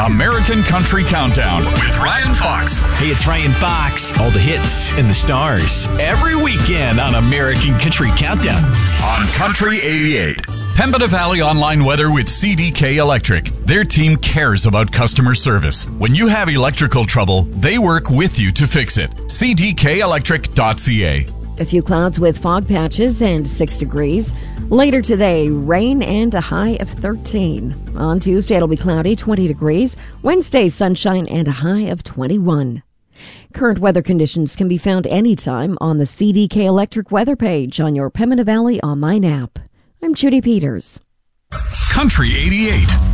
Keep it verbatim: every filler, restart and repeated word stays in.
American Country Countdown with Ryan Fox. Hey, it's Ryan Fox. All the hits and the stars every weekend on American Country Countdown. On Country eighty-eight. Pembina Valley Online Weather with C D K Electric. Their team cares about customer service. When you have electrical trouble, they work with you to fix it. c d k electric dot c a. A few clouds with fog patches and six degrees. Later today, rain and a high of thirteen. On Tuesday, it'll be cloudy, twenty degrees. Wednesday, sunshine and a high of twenty-one. Current weather conditions can be found anytime on the C D K Electric weather page on your Pembina Valley online app. I'm Judy Peters. Country eighty-eight.